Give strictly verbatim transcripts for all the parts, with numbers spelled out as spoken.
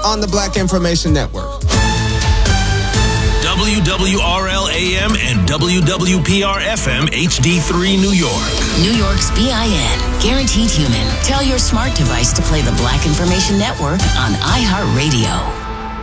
on the Black Information Network. W W R L A M and W W P R F M H D three New York. New York's B I N. Guaranteed Human. Tell your smart device to play the Black Information Network on iHeartRadio.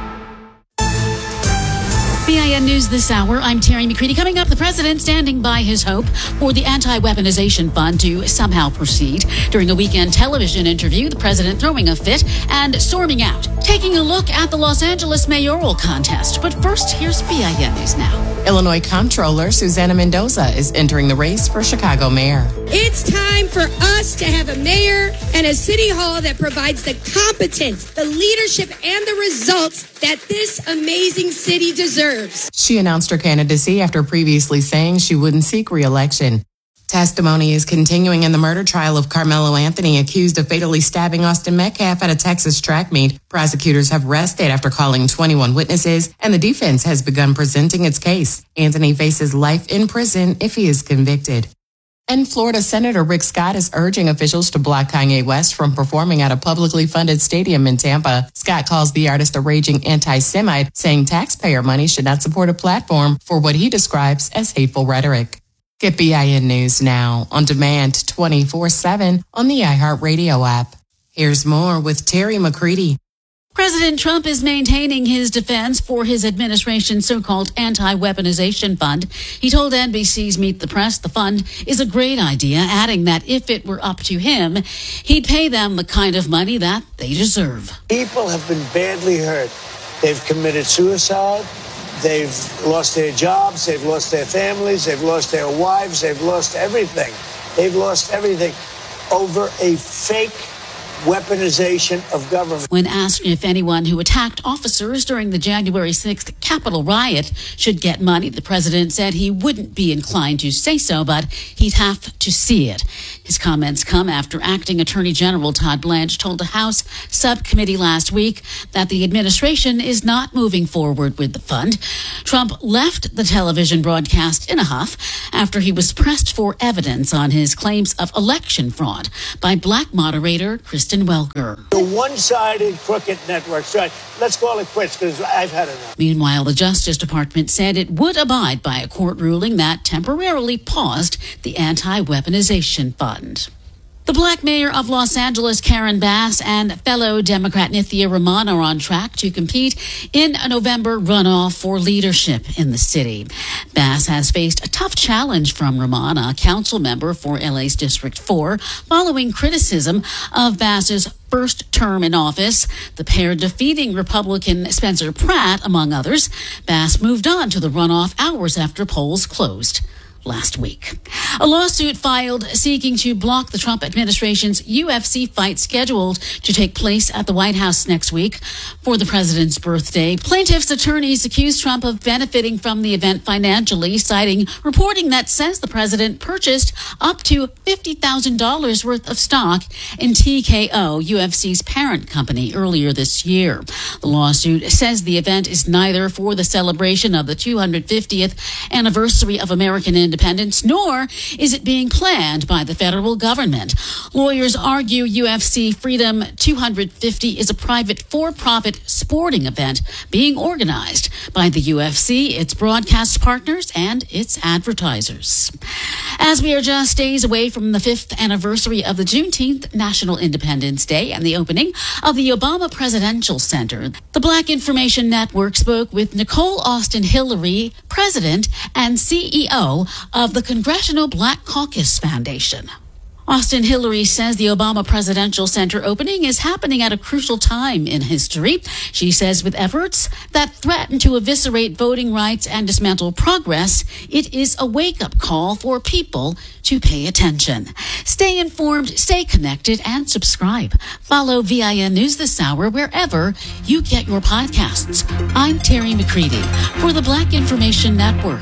B I N News this hour. I'm Terry McCready. Coming up, the president standing by his hope for the anti-weaponization fund to somehow proceed. During a weekend television interview, the president throwing a fit and storming out. Taking a look at the Los Angeles mayoral contest. But first, here's B I N News Now. Illinois Comptroller Susana Mendoza is entering the race for Chicago mayor. It's time for us to have a mayor and a city hall that provides the competence, the leadership, and the results that this amazing city deserves. She announced her candidacy after previously saying she wouldn't seek re-election. Testimony is continuing in the murder trial of Carmelo Anthony, accused of fatally stabbing Austin Metcalf at a Texas track meet. Prosecutors have rested after calling twenty-one witnesses, and the defense has begun presenting its case. Anthony faces life in prison if he is convicted. And Florida Senator Rick Scott is urging officials to block Kanye West from performing at a publicly funded stadium in Tampa. Scott calls the artist a raging anti-Semite, saying taxpayer money should not support a platform for what he describes as hateful rhetoric. Get B I N News now on demand twenty-four seven on the iHeartRadio app. Here's more with Terry McCready. President Trump is maintaining his defense for his administration's so-called anti-weaponization fund. He told N B C's Meet the Press the fund is a great idea, adding that if it were up to him, he'd pay them the kind of money that they deserve. People have been badly hurt. They've committed suicide. They've lost their jobs. They've lost their families. They've lost their wives. They've lost everything. They've lost everything over a fake weaponization of government. When asked if anyone who attacked officers during the January sixth Capitol riot should get money, the president said he wouldn't be inclined to say so, but he'd have to see it. His comments come after Acting Attorney General Todd Blanche told a House subcommittee last week that the administration is not moving forward with the fund. Trump left the television broadcast in a huff after he was pressed for evidence on his claims of election fraud by Black moderator Kristen Welker. The one-sided crooked network. So let's call it quits because I've had enough. Meanwhile, the Justice Department said it would abide by a court ruling that temporarily paused the anti-weaponization fund. The Black mayor of Los Angeles, Karen Bass, and fellow Democrat Nithya Raman are on track to compete in a November runoff for leadership in the city. Bass has faced a tough challenge from Raman, a council member for L A's District four, following criticism of Bass's first term in office, the pair defeating Republican Spencer Pratt, among others. Bass moved on to the runoff hours after polls closed last week. A lawsuit filed seeking to block the Trump administration's U F C fight scheduled to take place at the White House next week for the president's birthday. Plaintiffs' attorneys accused Trump of benefiting from the event financially, citing reporting that says the president purchased up to fifty thousand dollars worth of stock in T K O, U F C's parent company, earlier this year. The lawsuit says the event is neither for the celebration of the two hundred fiftieth anniversary of American independence, nor is it being planned by the federal government. Lawyers argue U F C Freedom two hundred fifty is a private for-profit sporting event being organized by the U F C, its broadcast partners, and its advertisers. As we are just days away from the fifth anniversary of the Juneteenth National Independence Day and the opening of the Obama Presidential Center, the Black Information Network spoke with Nicole Austin Hillary, president and C E O of the Congressional Black Caucus Foundation. Austin Hillary says the Obama Presidential Center opening is happening at a crucial time in history. She says with efforts that threaten to eviscerate voting rights and dismantle progress, it is a wake-up call for people to pay attention. Stay informed, stay connected, and subscribe. Follow V I N News This Hour wherever you get your podcasts. I'm Terry McCready for the Black Information Network.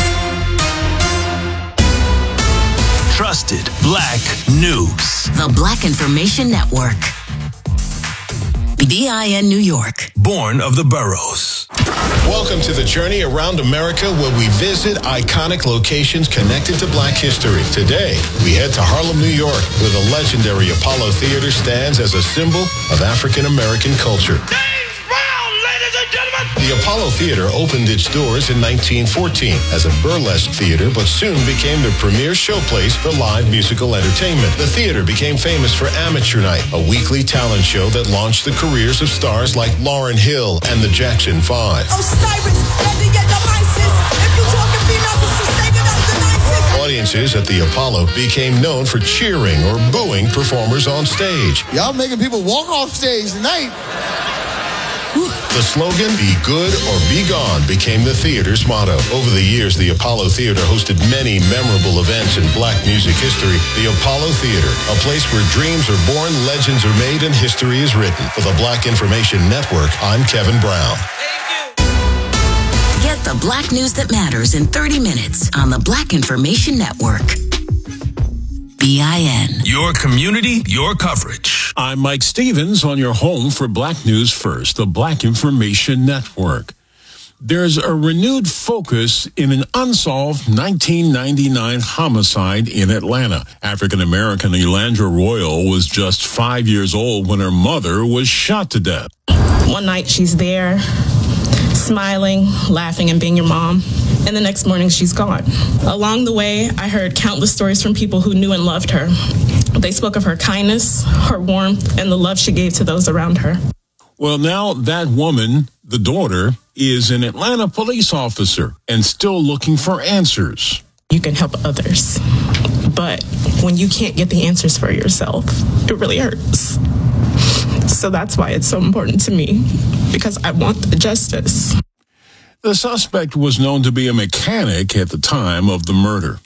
Trusted Black News. The Black Information Network. B I N New York. Born of the boroughs. Welcome to the journey around America, where we visit iconic locations connected to Black history. Today, we head to Harlem, New York, where the legendary Apollo Theater stands as a symbol of African American culture. and gentlemen. The Apollo Theater opened its doors in nineteen fourteen as a burlesque theater, but soon became the premier showplace for live musical entertainment. The theater became famous for Amateur Night, a weekly talent show that launched the careers of stars like Lauryn Hill and the Jackson Five. Osiris, ready at the Isis. If you talking females, it's just taking up the nicest. Audiences at the Apollo became known for cheering or booing performers on stage. Y'all making people walk off stage tonight. The slogan, "Be good or be gone," became the theater's motto. Over the years, the Apollo Theater hosted many memorable events in black music history. The Apollo Theater, a place where dreams are born, legends are made, and history is written. For the Black Information Network, I'm Kevin Brown. Get the black news that matters in thirty minutes on the Black Information Network. B I N. Your community, your coverage. I'm Mike Stevens on your home for Black News First, the Black Information Network. There's a renewed focus in an unsolved nineteen ninety-nine homicide in Atlanta. African-American Elandra Royal was just five years old when her mother was shot to death. One night she's there, smiling, laughing, and being your mom. And the next morning, she's gone. Along the way, I heard countless stories from people who knew and loved her. They spoke of her kindness, her warmth, and the love she gave to those around her. Well, now that woman, the daughter, is an Atlanta police officer and still looking for answers. You can help others, but when you can't get the answers for yourself, it really hurts. So that's why it's so important to me, because I want the justice. The suspect was known to be a mechanic at the time of the murder.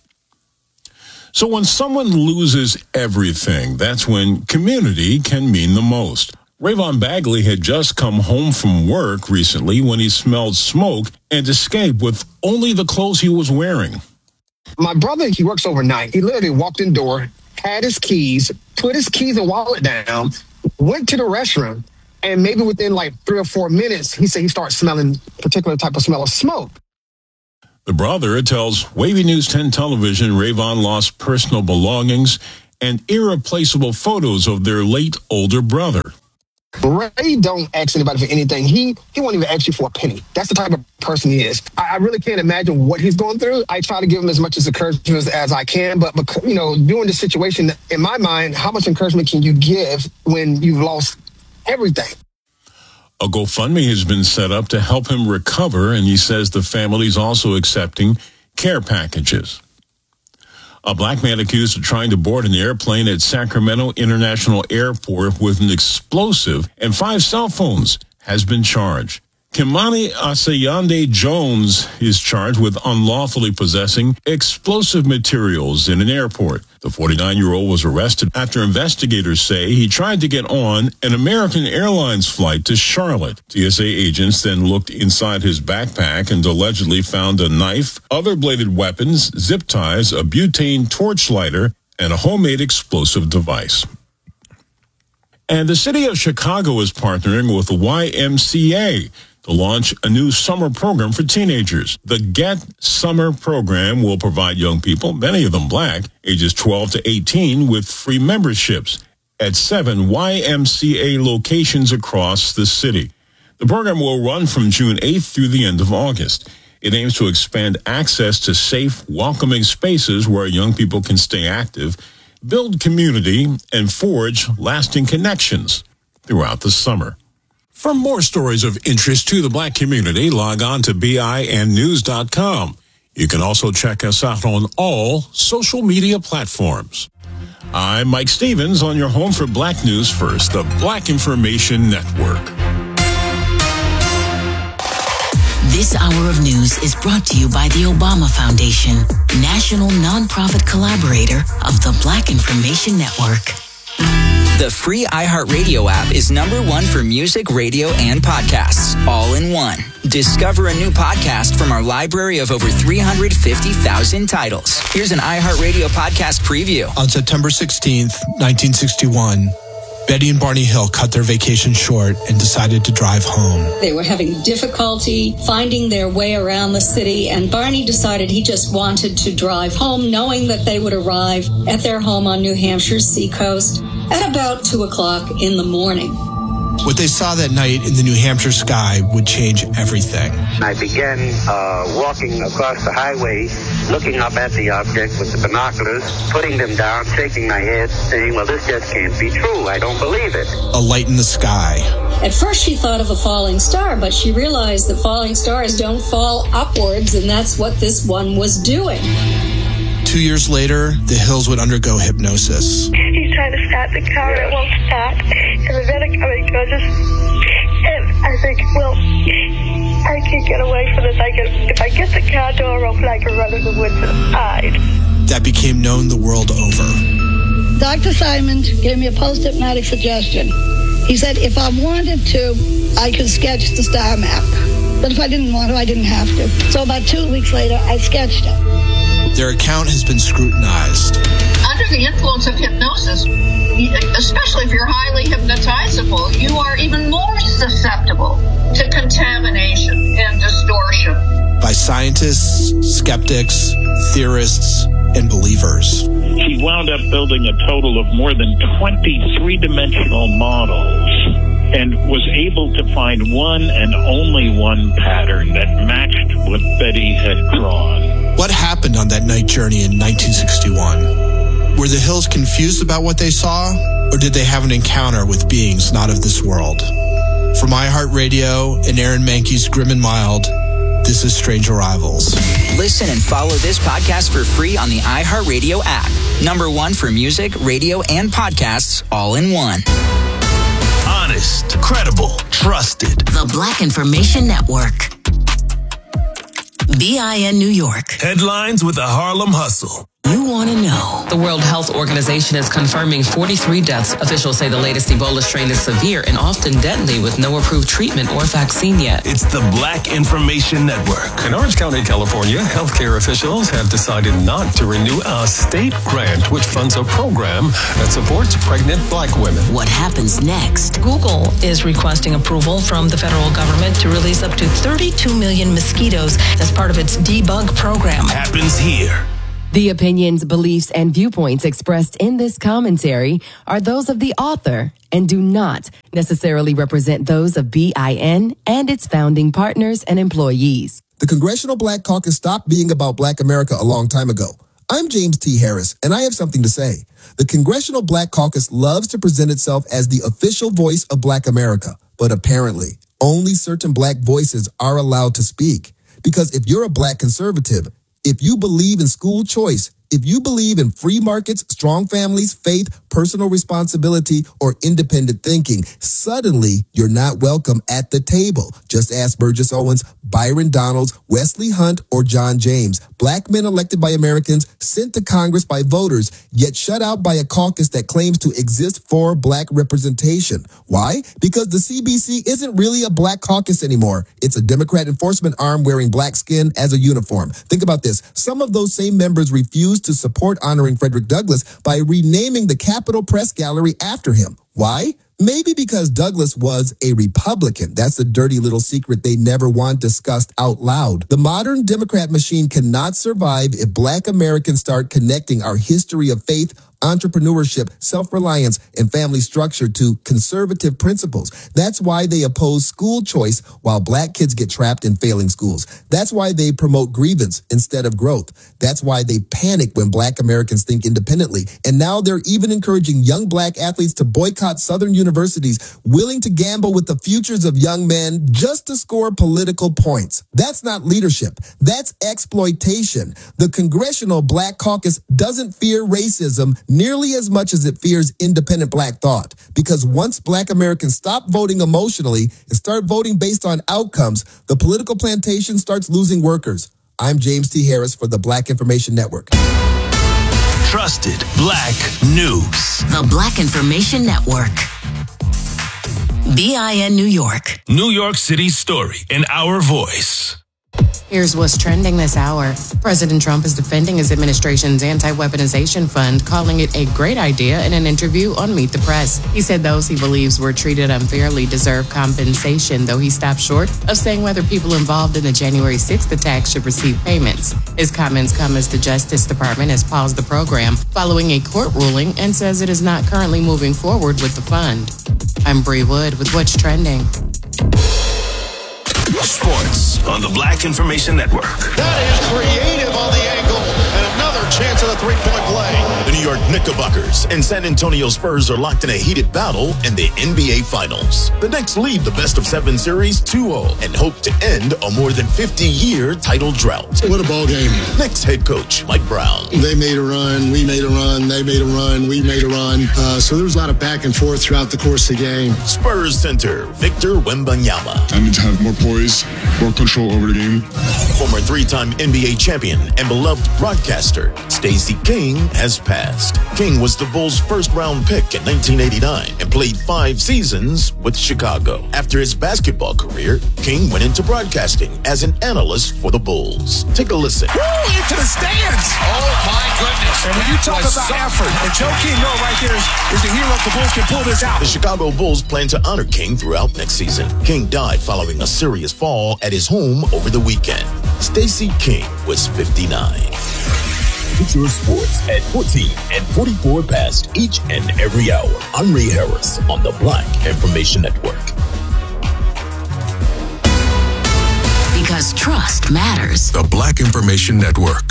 So when someone loses everything, that's when community can mean the most. Rayvon Bagley had just come home from work recently when he smelled smoke and escaped with only the clothes he was wearing. My brother, he works overnight. He literally walked in the door, had his keys, put his keys and wallet down, went to the restroom, and maybe within like three or four minutes, he said he started smelling a particular type of smell of smoke. The brother tells Wavy News ten Television Rayvon lost personal belongings and irreplaceable photos of their late older brother. Ray don't ask anybody for anything. He he won't even ask you for a penny. That's the type of person he is. I, I really can't imagine what he's going through. I try to give him as much as encouragement as I can, but, but you know, during this situation, in my mind, how much encouragement can you give when you've lost everything? A GoFundMe has been set up to help him recover, and he says the family's also accepting care packages. A black man accused of trying to board an airplane at Sacramento International Airport with an explosive and five cell phones has been charged. Kimani Asayande Jones is charged with unlawfully possessing explosive materials in an airport. The forty-nine-year-old was arrested after investigators say he tried to get on an American Airlines flight to Charlotte. T S A agents then looked inside his backpack and allegedly found a knife, other bladed weapons, zip ties, a butane torch lighter, and a homemade explosive device. And the city of Chicago is partnering with the Y M C A to launch a new summer program for teenagers. The Get Summer program will provide young people, many of them black, ages twelve to eighteen, with free memberships at seven Y M C A locations across the city. The program will run from June eighth through the end of August. It aims to expand access to safe, welcoming spaces where young people can stay active, build community, and forge lasting connections throughout the summer. For more stories of interest to the black community, log on to B I N news dot com. You can also check us out on all social media platforms. I'm Mike Stevens on your home for Black News First, the Black Information Network. This hour of news is brought to you by the Obama Foundation, national nonprofit collaborator of the Black Information Network. The free iHeartRadio app is number one for music, radio, and podcasts, all in one. Discover a new podcast from our library of over three hundred fifty thousand titles. Here's an iHeartRadio podcast preview. On September sixteenth, nineteen sixty-one, Betty and Barney Hill cut their vacation short and decided to drive home. They were having difficulty finding their way around the city, and Barney decided he just wanted to drive home, knowing that they would arrive at their home on New Hampshire's seacoast at about two o'clock in the morning. What they saw that night in the New Hampshire sky would change everything. I began uh, walking across the highway, looking up at the object with the binoculars, putting them down, shaking my head, saying, well, this just can't be true. I don't believe it. A light in the sky. At first she thought of a falling star, but she realized that falling stars don't fall upwards, and that's what this one was doing. Two years later, the Hills would undergo hypnosis. He's trying to start the car, and it won't start. And the medic coming goes, and I think, well, I can't get away from this. I can, if I get the car door open, I can run in the woods and hide. That became known the world over. Doctor Simon gave me a post-hypnotic suggestion. He said if I wanted to, I could sketch the star map. But if I didn't want to, I didn't have to. So about two weeks later, I sketched it. Their account has been scrutinized. Under the influence of hypnosis, especially if you're highly hypnotizable, you are even more susceptible to contamination and distortion. By scientists, skeptics, theorists, and believers. He wound up building a total of more than twenty three-dimensional models and was able to find one and only one pattern that matched what Betty had drawn. What happened on that night journey in nineteen sixty-one? Were the Hills confused about what they saw, or did they have an encounter with beings not of this world? From iHeartRadio and Aaron Mahnke's Grim and Mild, this is Strange Arrivals. Listen and follow this podcast for free on the iHeartRadio app. Number one for music, radio, and podcasts all in one. Honest, credible, trusted. The Black Information Network. B I N New York. Headlines with the Harlem Hustle. You want to know. The World Health Organization is confirming forty-three deaths. Officials say the latest Ebola strain is severe and often deadly with no approved treatment or vaccine yet. It's the Black Information Network. In Orange County, California, healthcare officials have decided not to renew a state grant which funds a program that supports pregnant black women. What happens next? Google is requesting approval from the federal government to release up to thirty-two million mosquitoes as part of its debug program. Happens here. The opinions, beliefs, and viewpoints expressed in this commentary are those of the author and do not necessarily represent those of B I N and its founding partners and employees. The Congressional Black Caucus stopped being about Black America a long time ago. I'm James T. Harris, and I have something to say. The Congressional Black Caucus loves to present itself as the official voice of Black America, but apparently, only certain Black voices are allowed to speak. Because if you're a Black conservative, if you believe in school choice, if you believe in free markets, strong families, faith, personal responsibility, or independent thinking, suddenly you're not welcome at the table. Just ask Burgess Owens, Byron Donalds, Wesley Hunt, or John James. Black men elected by Americans, sent to Congress by voters, yet shut out by a caucus that claims to exist for Black representation. Why? Because the C B C isn't really a Black caucus anymore. It's a Democrat enforcement arm wearing black skin as a uniform. Think about this. Some of those same members refuse to support honoring Frederick Douglass by renaming the Capitol Press Gallery after him. Why? Maybe because Douglass was a Republican. That's a dirty little secret they never want discussed out loud. The modern Democrat machine cannot survive if Black Americans start connecting our history of faith, entrepreneurship, self-reliance, and family structure to conservative principles. That's why they oppose school choice while Black kids get trapped in failing schools. That's why they promote grievance instead of growth. That's why they panic when Black Americans think independently. And now they're even encouraging young Black athletes to boycott Southern universities, willing to gamble with the futures of young men just to score political points. That's not leadership. That's exploitation. The Congressional Black Caucus doesn't fear racism nearly as much as it fears independent Black thought. Because once Black Americans stop voting emotionally and start voting based on outcomes, the political plantation starts losing workers. I'm James T. Harris for the Black Information Network. Trusted Black News. The Black Information Network. B I N New York. New York City's story in our voice. Here's what's trending this hour. President Trump is defending his administration's anti-weaponization fund, calling it a great idea in an interview on Meet the Press. He said those he believes were treated unfairly deserve compensation, though he stopped short of saying whether people involved in the January sixth attack should receive payments. His comments come as the Justice Department has paused the program following a court ruling and says it is not currently moving forward with the fund. I'm Bree Wood with What's Trending. Sports on the Black Information Network. That is creative on the angle, and another chance at a three-point play. The New York Knickerbockers and San Antonio Spurs are locked in a heated battle in the N B A Finals. The Knicks lead the best-of-seven series two oh and hope to end a more than fifty-year title drought. What a ball game. Knicks head coach Mike Brown. They made a run, we made a run, they made a run, we made a run. Uh, so there was a lot of back and forth throughout the course of the game. Spurs center Victor Wembanyama. I need to have more poise, more control over the game. Former three-time N B A champion and beloved broadcaster Stacey King has passed. King was the Bulls' first-round pick in nineteen eighty-nine and played five seasons with Chicago. After his basketball career, King went into broadcasting as an analyst for the Bulls. Take a listen. Woo, into the stands. Oh, my goodness. And when you talk about so effort, and Joe King, no, right there is, is the hero. The Bulls can pull this out. The Chicago Bulls plan to honor King throughout next season. King died following a serious fall at his home over the weekend. Stacey King was fifty-nine. Get your sports at fourteen and forty-four past each and every hour. I'm Ray Harris on the Black Information Network. Because trust matters. The Black Information Network.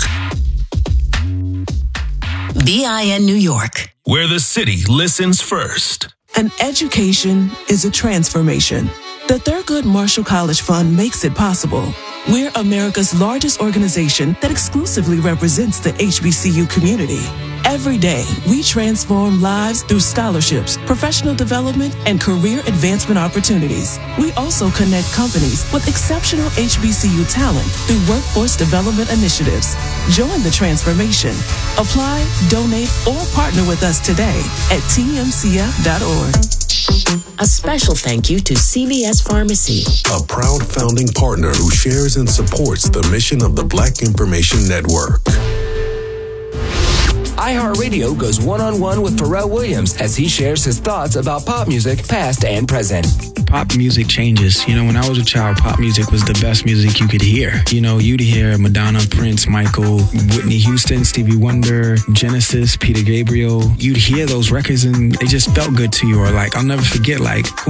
B I N New York, where the city listens first. An education is a transformation. The Thurgood Marshall College Fund makes it possible. We're America's largest organization that exclusively represents the H B C U community. Every day, we transform lives through scholarships, professional development, and career advancement opportunities. We also connect companies with exceptional H B C U talent through workforce development initiatives. Join the transformation. Apply, donate, or partner with us today at T M C F dot org. A special thank you to C V S Pharmacy, a proud founding partner who shares and supports the mission of the Black Information Network. iHeartRadio goes one-on-one with Pharrell Williams as he shares his thoughts about pop music, past and present. Pop music changes. You know, when I was a child, pop music was the best music you could hear. You know, you'd hear Madonna, Prince, Michael, Whitney Houston, Stevie Wonder, Genesis, Peter Gabriel. You'd hear those records and they just felt good to you. Or like, I'll never forget, like,